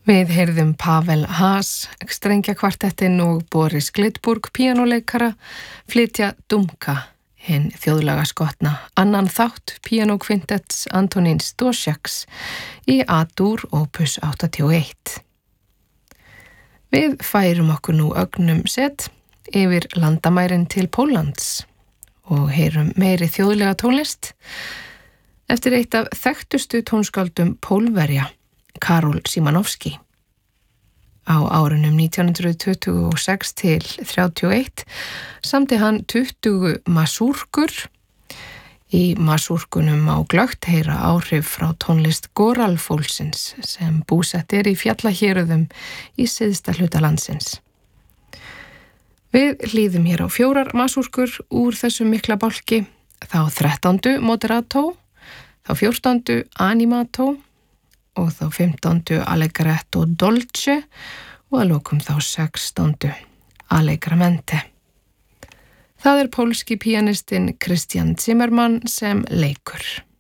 Við heyrðum Pavel Haas, strengjakvartettinn og Boris Glitburg, píanóleikara, flytja Dumka, hinn þjóðlaga skotna, annan þátt píanókvintetts Antonins Dvořáks í A-dúr opus 81. Við færum okkur nú ögnum sett yfir landamærin til Póllands og heyrum meiri þjóðlega tónlist eftir eitt af þekktustu tónskáldum Pólverja, Karol Szymanowski. Á árunum 1926 til 31 samdi hann 20 masúrkur. Í masúrkunum á glöggt heyra áhrif frá tónlist Goralfólksins sem búsett í fjallahéruðum í syðsta hluta landsins. Við hlýðum hér á 4 masúrkur úr þessum mikla bálki, þá 13. moderato, þá 14. animato og þá 15. allegretto dolce og að lokum þá 16. allegramente. Það pólski píanistinn Christian Zimmermann sem leikur.